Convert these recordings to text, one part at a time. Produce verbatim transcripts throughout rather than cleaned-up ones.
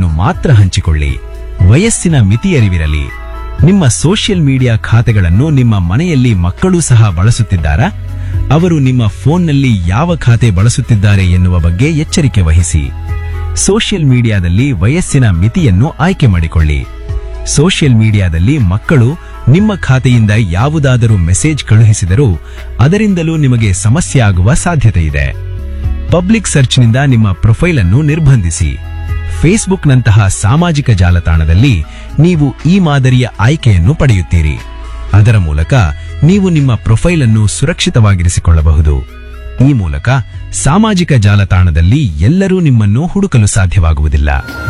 ಮಾಹಿತಿಯನ್ನು ಮಾತ್ರ ಹಂಚಿಕೊಳ್ಳಿ. ವಯಸ್ಸಿನ ಮಿತಿಯರಿವಿರಲಿ. ನಿಮ್ಮ ಸೋಷಿಯಲ್ ಮೀಡಿಯಾ ಖಾತೆಗಳನ್ನು ನಿಮ್ಮ ಮನೆಯಲ್ಲಿ ಮಕ್ಕಳೂ ಸಹ ಬಳಸುತ್ತಿದ್ದಾರಾ? ಅವರು ನಿಮ್ಮ ಫೋನ್ನಲ್ಲಿ ಯಾವ ಖಾತೆ ಬಳಸುತ್ತಿದ್ದಾರೆ ಎನ್ನುವ ಬಗ್ಗೆ ಎಚ್ಚರಿಕೆ ವಹಿಸಿ. ಸೋಷಿಯಲ್ ಮೀಡಿಯಾದಲ್ಲಿ ವಯಸ್ಸಿನ ಮಿತಿಯನ್ನು ಆಯ್ಕೆ ಮಾಡಿಕೊಳ್ಳಿ. ಸೋಷಿಯಲ್ ಮೀಡಿಯಾದಲ್ಲಿ ಮಕ್ಕಳು ನಿಮ್ಮ ಖಾತೆಯಿಂದ ಯಾವುದಾದರೂ ಮೆಸೇಜ್ ಕಳುಹಿಸಿದರೂ ಅದರಿಂದಲೂ ನಿಮಗೆ ಸಮಸ್ಯೆ ಆಗುವ ಸಾಧ್ಯತೆ ಇದೆ. ಪಬ್ಲಿಕ್ ಸರ್ಚ್ನಿಂದ ನಿಮ್ಮ ಪ್ರೊಫೈಲ್ ಅನ್ನು ನಿರ್ಬಂಧಿಸಿ. ಫೇಸ್ಬುಕ್ನಂತಹ ಸಾಮಾಜಿಕ ಜಾಲತಾಣದಲ್ಲಿ ನೀವು ಈ ಮಾದರಿಯ ಆಯ್ಕೆಯನ್ನು ಪಡೆಯುತ್ತೀರಿ. ಅದರ ಮೂಲಕ ನೀವು ನಿಮ್ಮ ಪ್ರೊಫೈಲ್ ಅನ್ನು ಸುರಕ್ಷಿತವಾಗಿರಿಸಿಕೊಳ್ಳಬಹುದು. ಈ ಮೂಲಕ ಸಾಮಾಜಿಕ ಜಾಲತಾಣದಲ್ಲಿ ಎಲ್ಲರೂ ನಿಮ್ಮನ್ನು ಹುಡುಕಲು ಸಾಧ್ಯವಾಗುವುದಿಲ್ಲ.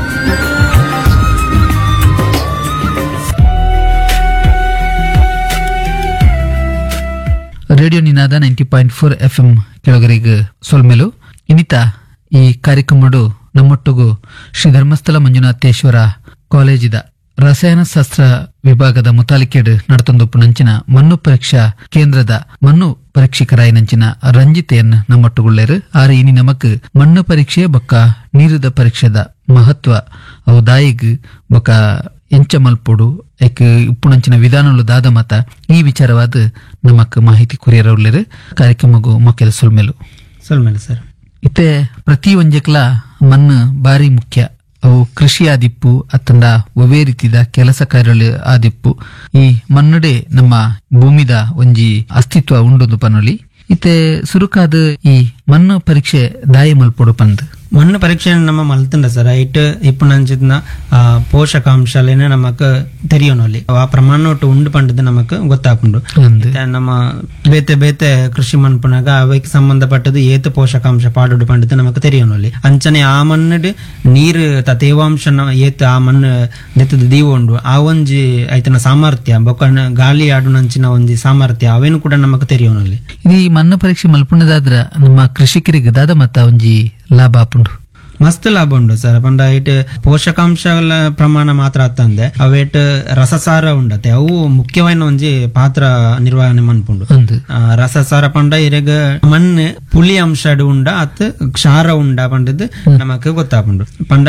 ರೇಡಿಯೋ ನಿನಾದ ninety point four F M ಕೆಳಗರಿಗೆ ಸೊಲ್ಮೆಲು ಇನ್ನಿತ ಈ ಕಾರ್ಯಕ್ರಮಡು ನಮ್ಮೊಟ್ಟಿಗೂ ಶ್ರೀ ಧರ್ಮಸ್ಥಳ ಮಂಜುನಾಥೇಶ್ವರ ಕಾಲೇಜಿದ ರಸಾಯನಶಾಸ್ತ್ರ ವಿಭಾಗದ ಮುತಾಲಿಕೆಡ್ ನಡತೊಂದೊಪ್ಪು ನಂಚಿನ ಮಣ್ಣು ಪರೀಕ್ಷಾ ಕೇಂದ್ರದ ಮಣ್ಣು ಪರೀಕ್ಷಕರಾಯಿ ನಂಚಿನ ರಂಜಿತೆಯನ್ನ ನಮ್ಮೊಟ್ಟುಗುಳ್ಳೇರು. ಆರೆ ಇನಿ ನಮಕ್ ಮಣ್ಣು ಪರೀಕ್ಷೆ ಬೊಕ್ಕ ನೀರಿದ ಪರೀಕ್ಷೆದ ಮಹತ್ವ ಅವು ದಾಯಿಗ್ ಬೊಕ್ಕ ಎಂಚ ಮಲ್ಪೊಡು ಐಕ್ ಇಪ್ಪುನಂಚಿನ ವಿಧಾನಗಳು ದಾದ ಮತ ಈ ವಿಚಾರವಾದ ನಮಕ್ ಮಾಹಿತಿ ಕೊರಿಯರವುಳ್ಳೇರು. ಕಾರ್ಯಕ್ರಮಗೂ ಮೊಕ್ಕೆಲ ಸುಲ್ಮೆಲು ಸುಲ್ಮೆಲು ಸರ್. ಇತ್ತೆ ಪ್ರತಿ ಒಂಜಕ್ಲ ಮಣ್ಣು ಬಾರಿ ಮುಖ್ಯ. ಅವು ಕೃಷಿ ಆದಿಪ್ಪು ಅತ್ತಂಡ ಒವೇ ರೀತಿದ ಕೆಲಸ ಕಾರ್ಯಗಳು ಆದಿಪ್ಪು. ಈ ಮಣ್ಣುಡೆ ನಮ್ಮ ಭೂಮಿದ ಒಂಜಿ ಅಸ್ತಿತ್ವ ಉಂಡೊಂದು ಪನ್ನೊಲಿ. ಇತ್ತೆ ಸುರುಕಾದ ಈ ಮಣ್ಣು ಪರೀಕ್ಷೆ ದಾಯಿ ಮಲ್ಪೊಡು ಪಂದ್ ಮಣ್ಣು ಪರೀಕ್ಷೆ ನಮ್ಮ ಮಲ್ತಂಡ ಸರ್ ಐಟ್ ಇಪ್ಪು ನಂಚಿನ ಪೋಷಕಾಂಶಲೇನೆ ನಮಕ್ ತೆರಿಯೋನಲ್ಲಿ ಆ ಪ್ರಮಾಣ ಒಟ್ಟು ಉಂಡು ಪಂಡದ ನಮಕ್ ಗೊತ್ತಾಪುಂಡು. ನಮ್ಮ ಬೇತೆ ಬೇತೆ ಕೃಷಿ ಮನ್ಪುನಾಗ ಅವಕ್ಕೆ ಸಂಬಂಧಪಟ್ಟದು ಏತು ಪೋಷಕಾಂಶ ಪಾಡು ಪಂಡದ ನಮಕ್ ತೆರಿಯೋನಲ್ಲಿ ಅಂಚನೆ ಆ ಮಣ್ಣು ನೀರು ತೇವಾಂಶ ಏತ್ ಆ ಮಣ್ಣು ನೆತ್ತದ ದೀವೊಂಡು ಆ ಒಂಜಿ ಐತನ ಸಾಮರ್ಥ್ಯ ಬೊಕ್ಕ ಗಾಳಿ ಆಡು ನಂಚಿನ ಒಂಜಿ ಸಾಮರ್ಥ್ಯ ಅವೇನು ಕೂಡ ನಮಕ್ ತೆರಿಯೋನಲ್ಲಿ. ಈ ಮಣ್ಣು ಪರೀಕ್ಷೆ ಮಲ್ಪುಣದಾದ್ರ ನಮ್ಮ ಕೃಷಿಕರಿಗೆ ದಾದ ಮತ್ತ ಒಂಜಿ ಲಾಭ ಆಪುಂಡು. ಮಸ್ತ್ ಲಾಭ ಉಂಡು ಸರ್. ಪಂಡ ಇಟ್ ಪೋಷಕಾಂಶಗಳ ಪ್ರಮಾಣ ಮಾತ್ರ ಅತ್ತಂದೆ ಅವೇಟ್ ರಸಸಾರ ಉಂಡತೆ ಅವು ಮುಖ್ಯವಾದ ಒಂಜಿ ಪಾತ್ರ ನಿರ್ವಹಣೆ ಮನ್ಪುಂಡು. ರಸಸಾರ ಪಂಡ ಇರೆಗ ಮಣ್ಣು ಪುಳಿ ಅಂಶ ಉಂಡ ಅತ್ ಕ್ಷಾರ ಉಂಡ ಪಂಡದ್ ನಮಕ್ ಗೊತ್ತಾಪುಂಡು. ಪಂಡ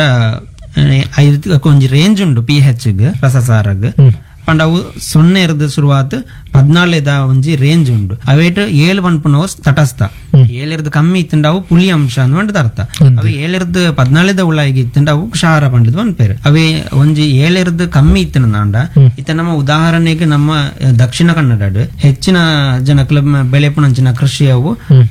ಒಂಜಿ ರೇಂಜ್ ಉಂಡು ಪಿ ಹೆಚ್ ಗ್ ರಸಸಾರಗ್. ಪಂಡ ಅವು ಸೊನ್ನೆ ಇರದ ಶುರುವಾತ್ ಪದ್ನಾಲೆದ ಒಂಜಿ ರೇಂಜ್ ಉಂಡು. ಅವೇಟ್ ಏಳು ಪನ್ಪುನವು ತಟಸ್ಥ. ಏಳಿರ್ದು ಕಮ್ಮಿ ಇತ್ತಂಡ ಅವು ಪುಳಿ ಅಂಶ ಅಂದ್ ಅರ್ಥ. ಅವು ಏಳಿರ್ದು ಪದ್ನಾಲೆದ ಉಳ್ಳಾಗಿ ಇತ್ತಂಡ ಅವು ಕ್ಷಾರ ಪಂಡದ್ ಅನ್ಪೇರು. ಅವೇ ಒಂಜಿ ಏಳಿರ್ದು ಕಮ್ಮಿ ಇತ್ತನ ನಾಂಡ ಇತ್ತ ನಮ್ಮ ಉದಾಹರಣೆಗೆ ನಮ್ಮ ದಕ್ಷಿಣ ಕನ್ನಡ ಹೆಚ್ಚಿನ ಜನಕ್ಲ ಬೆಳೆಪುನಂಚಿನ ಕೃಷಿ ಅವು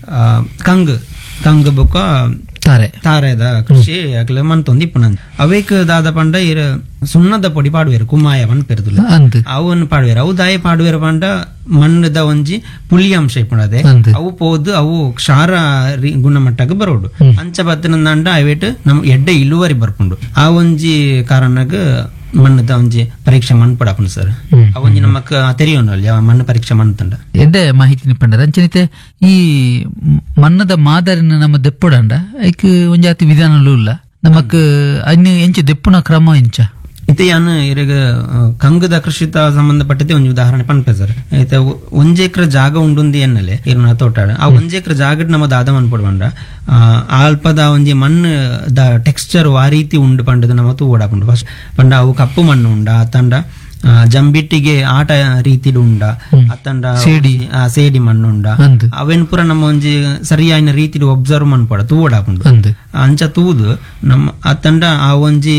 ಕಂಗ್ ಕಂಗ್ ಬೊಕ್ಕ ತಾರೆ ತಾರೆದ ಕೃಷಿ ಅಕ್ಲ ಮನ್ತೊಂದು ಇಪ್ಪುನಂದ್ ಅವೇಕ್ ದಾದ ಪಂಡ ಇರ ಸುಣ್ಣದ ಪೊಡಿ ಪಾಡುವೇರು ಕುಮಾಯ ಪಂಡ್ ಪೆರ್ದುಲ್ಲ ಅವನ್ ಪಾಡುವೇರು ಅವು ದಾಯ ಪಾಡುವೇರು ಪಂಡ ಮಣ್ಣದ ಒಂಜಿ ಪುಳಿ ಅಂಶ ಇಪ್ಪುಣದೆ ಅವು ಪೋದು ಅವು ಕ್ಷಾರ ಗುಣಮಟ್ಟಕ್ಕೆ ಬರೋಡು ಅಂಚ ಬತ್ತನಂದ ಅವೇಟ್ ನಮ್ ಎಡ್ಡೆ ಇಳುವರಿ ಬರ್ಪುಂಡು. ಆ ಒಂಜಿ ಕಾರಣಗ್ ಮಣ್ಣದ ಒಂಜಿ ಪರೀಕ್ಷೆ ಮಣ್ ಪಡಪುಂಡು ಸರ್. ಅವೊಂಜಿ ನಮಕ್ ತೆರಿಯೋನಲ್ಲಿ ಮಣ್ಣು ಪರೀಕ್ಷೆ ಮಣ್ತಂಡ ಎಡ್ಡೆ ಮಾಹಿತಿ ಪಂಡ ಅಂಚನಿತೆ ಈ ಮಣ್ಣದ ಮಾದರಿನ ನಮ್ಮ ದೆಪ್ಪುಡಂಡ ಐಕ್ ಒಂಜಾತಿ ವಿಧಾನಲು ಇಲ್ಲ ನಮಕ್ ಅನ್ನ ಎಂಚ ದೆಪ್ಪುನ ಕ್ರಮ ಎಂಚ ಇತ್ತೆ ಯಾನ್ ಇರಗ ಕಂಗದ ಕೃಷಿತ ಸಂಬಂಧಪಟ್ಟತೆ ಒಂಜಿ ಉದಾಹರಣೆ ಪನ್ಪೆ ಸರ್. ಐತೆ ಒಂಜ್ ಎಕ್ರೆ ಜಾಗ ಉಂಡುಂದಿ ಎನ್ನಲೆ ಇರ್ನ ತೋಟಾಡ ಆ ಒಂಜ್ ಎಕ್ರೆ ಜಾಗಡ್ ನಮ್ಮ ದಾದ ಮನ್ಪಡ್ಬಂಡ ಅಲ್ಪದ ಒಂಜಿ ಮಣ್ಣು ದ ಟೆಕ್ಸ್ಚರ್ ಆ ರೀತಿ ಉಂಡು ಪಂಡದ ನಮ್ಮ ತೂ ಓಡಾಪುಂಡು. ಫಸ್ಟ್ ಪಂಡ ಅವು ಕಪ್ಪು ಮಣ್ಣು ಉಂಡ ಅತ್ತಂಡ ಜಂಬಿಟ್ಟಿಗೆ ಆಟ ರೀತಿ ಉಂಡ ಅತ್ತಂಡ ಸೇಡಿ ಸೇಡಿ ಮಣ್ಣು ಉಂಡ ಅವೇನ್ ಪೂರ ನಮ್ಮ ಒಂಜಿ ಸರಿಯಾದ ರೀತಿ ಒಬ್ಸರ್ವ್ ಮನ್ಪಡ ತೂವಡಾಪುಂಡು. ಅಂಚ ತೂದು ನಮ್ಮ ಅತ್ತಂಡ ಆ ಒಂಜಿ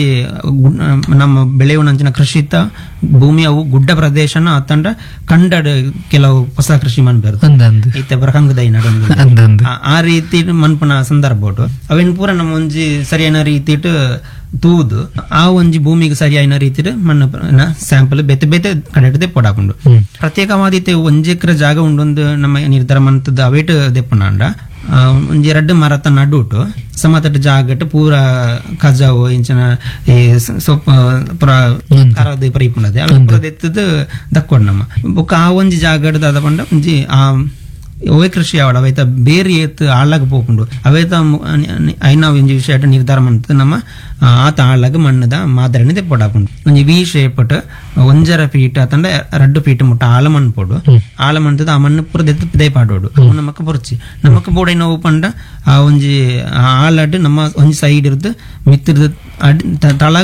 ನಮ್ಮ ಬೆಳೆಯುವಂಚಿನ ಕೃಷಿತ ಭೂಮಿ ಅವು ಗುಡ್ಡ ಪ್ರದೇಶನ ಅತ್ತಂಡ ಕಂಡಡ್ ಕೆಲವು ಹೊಸ ಕೃಷಿ ಮನ್ಪೇರು ಇತ್ತೆ ಬರಕಂಗದೈ ನಡೊಂದು ಆ ರೀತಿ ಮನ್ಪನ ಸಂದರ್ಭ ಅವೇನ್ ಪೂರ ನಮ್ಮ ಒಂಜಿ ಸರಿಯಾದ ರೀತಿ ತೂದು ಆ ಒಂಜಿ ಭೂಮಿಗೆ ಸರಿಯಾದ ರೀತಿ ಮಣ್ಣ ಸ್ಯಾಂಪಲ್ ಬೇತೆ ಬೇತೆ ಕಡೆ ಪೊಡಾಪುಂಡು. ಪ್ರತ್ಯೇಕವಾದಿತ್ತೆ ಒಂಜ್ ಎಕರೆ ಜಾಗ ಉಂಡೊಂದು ನಮ್ಮ ನಿರ್ಧಾರ ಮಂತದ ಅವೇಟ್ ದೆಪ್ಪುನಾಂಡ ಒಂಜಿ ಎರಡು ಮರತ ನಡುಟು ಸಮತಟ್ಟು ಜಾಗಟ್ ಪೂರ ಕಜಾವು ಇಂಚಿನ ಈ ಸೊಪ್ಪ ಪುರ ಕರದು ಪರಿಪುಂಡದೆ ಅವ ಪೂರ ದೆತ್ತದ ದಕ್ಕೊಡ್ ನಮ್ಮ ಬೊಕ್ಕ ಆ ಒಂಜಿ ಜಾಗಡ್ ದಾದ ಪಂಡ ಒಂಜಿ ಆ ಒವೆ ಕೃಷಿ ಆವಡ ಅವೈತ ಬೇರೆ ಏತ್ ಆಳಾಗ ಪೋಪುಂಡು ಅವೈತ ಐನಾ ಒಂಜಿ ವಿಷಯ ನಿರ್ಧಾರ ಮಂತ ನಮ್ಮ ಆತ ಆಳಾಗ ಮಣ್ಣದ ಮಾದರಿನ ತೆಪ್ಪಡಾಪುಂಡು ಒಂಜಿ ವಿ ಶೇಪಟ್ ಒಂಜರ ಫೀಟ್ ಅತಂಡ ರಡ್ಡು ಫೀಟ್ ಮುಟ್ಟ ಆಳ ಮಣ್ಣು ಪೋಡು ಆಳ ಮಣ್ಣದ ಆ ಮಣ್ಣು ಪೂರ ದೆತ್ತು ಪಿದೈ ಪಾಡೋಡು ನಮಕ್ ಪೊರ್ಚಿ ನಮಕ್ ಬೋಡೈ ನೋವು ಪಂಡ ಆ ಒಂಜಿ ಆಳಡ್ ನಮ್ಮ ಒಂಜಿ ಸೈಡ್ ಇರ್ದು ಮಿತ್ತಿರ್ದು ತಳ